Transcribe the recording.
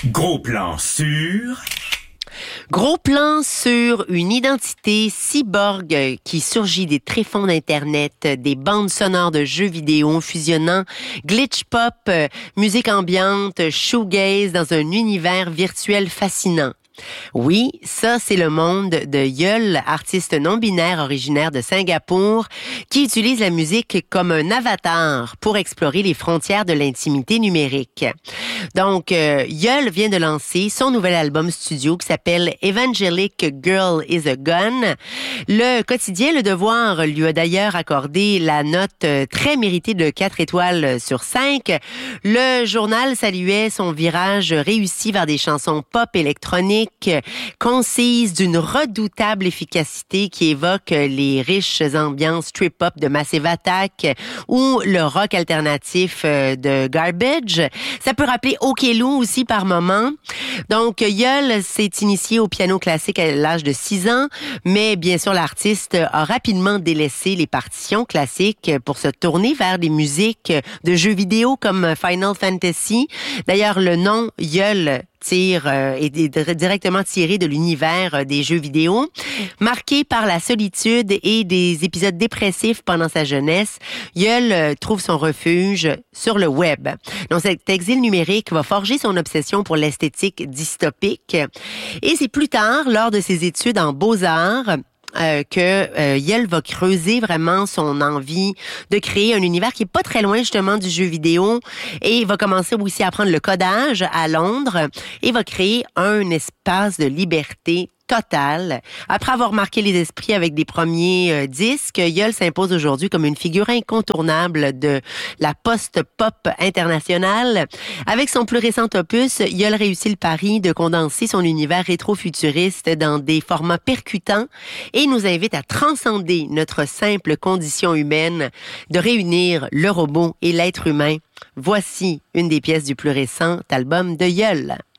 Gros plan sur... Gros plan sur une identité cyborg qui surgit des tréfonds d'Internet, des bandes sonores de jeux vidéo fusionnant glitch pop, musique ambiante, shoegaze dans un univers virtuel fascinant. Oui, ça, c'est le monde de Yeol, artiste non-binaire originaire de Singapour, qui utilise la musique comme un avatar pour explorer les frontières de l'intimité numérique. Donc, Yeol vient de lancer son nouvel album studio qui s'appelle Evangelic Girl is a Gun. Le quotidien Le Devoir lui a d'ailleurs accordé la note très méritée de 4 étoiles sur 5. Le journal saluait son virage réussi vers des chansons pop électroniques concise d'une redoutable efficacité qui évoque les riches ambiances trip-hop de Massive Attack ou le rock alternatif de Garbage. Ça peut rappeler Okello aussi par moment. Donc, Yeol s'est initié au piano classique à l'âge de 6 ans, mais bien sûr, l'artiste a rapidement délaissé les partitions classiques pour se tourner vers des musiques de jeux vidéo comme Final Fantasy. D'ailleurs, le nom Yeol est directement tiré de l'univers des jeux vidéo. Marqué par la solitude et des épisodes dépressifs pendant sa jeunesse, Yeol trouve son refuge sur le web. Donc, cet exil numérique va forger son obsession pour l'esthétique dystopique. Et c'est plus tard, lors de ses études en beaux-arts, que Yeol va creuser vraiment son envie de créer un univers qui est pas très loin justement du jeu vidéo, et il va commencer aussi à apprendre le codage à Londres et va créer un espace de liberté totale. Après avoir marqué les esprits avec des premiers disques, Yeol s'impose aujourd'hui comme une figure incontournable de la post-pop internationale. Avec son plus récent opus, Yeol réussit le pari de condenser son univers rétro-futuriste dans des formats percutants et nous invite à transcender notre simple condition humaine, de réunir le robot et l'être humain. Voici une des pièces du plus récent album de Yeol.